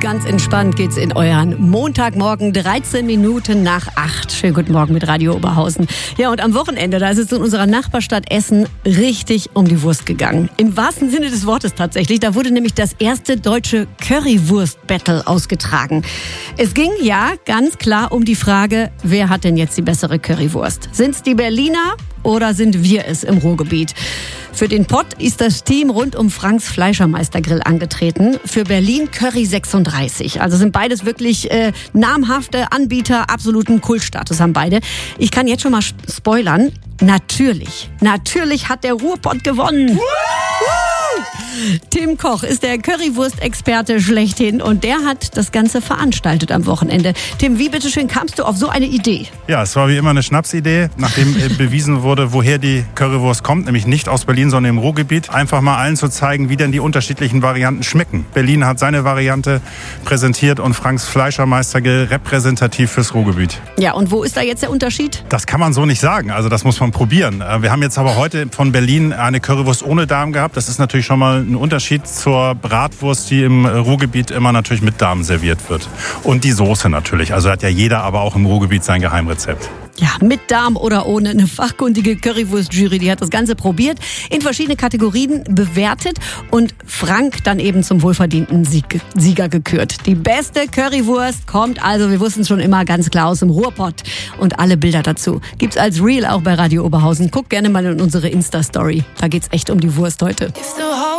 ganz entspannt geht's in euren Montagmorgen, 13 Minuten nach 8. Schönen guten Morgen mit Radio Oberhausen. Ja, und am Wochenende, da ist es in unserer Nachbarstadt Essen richtig um die Wurst gegangen. Im wahrsten Sinne des Wortes tatsächlich. Da wurde nämlich das erste deutsche Currywurst-Battle ausgetragen. Es ging ja ganz klar um die Frage, wer hat denn jetzt die bessere Currywurst? Sind's die Berliner oder sind wir es im Ruhrgebiet? Für den Pott ist das Team rund um Franks Fleischermeister-Grill angetreten. Für Berlin Curry 36. Also sind beides wirklich namhafte Anbieter, absoluten Kultstatus haben beide. Ich kann jetzt schon mal spoilern. Natürlich hat der Ruhrpott gewonnen. Tim Koch ist der Currywurst-Experte schlechthin und der hat das Ganze veranstaltet am Wochenende. Tim, wie bitteschön kamst du auf so eine Idee? Ja, es war wie immer eine Schnapsidee, nachdem bewiesen wurde, woher die Currywurst kommt, nämlich nicht aus Berlin, sondern im Ruhrgebiet. Einfach mal allen zu zeigen, wie denn die unterschiedlichen Varianten schmecken. Berlin hat seine Variante präsentiert und Franks Fleischermeister repräsentativ fürs Ruhrgebiet. Ja, und wo ist da jetzt der Unterschied? Das kann man so nicht sagen, also das muss man probieren. Wir haben jetzt aber heute von Berlin eine Currywurst ohne Darm gehabt. Das ist natürlich schon mal ein Unterschied zur Bratwurst, die im Ruhrgebiet immer natürlich mit Darm serviert wird. Und die Soße natürlich. Also hat ja jeder aber auch im Ruhrgebiet sein Geheimrezept. Ja, mit Darm oder ohne. Eine fachkundige Currywurst-Jury, die hat das Ganze probiert, in verschiedene Kategorien bewertet und Frank dann eben zum wohlverdienten Sieger gekürt. Die beste Currywurst kommt also, wir wussten es schon immer, ganz klar aus dem Ruhrpott. Und alle Bilder dazu gibt's als Reel auch bei Radio Oberhausen. Guckt gerne mal in unsere Insta-Story. Da geht's echt um die Wurst heute.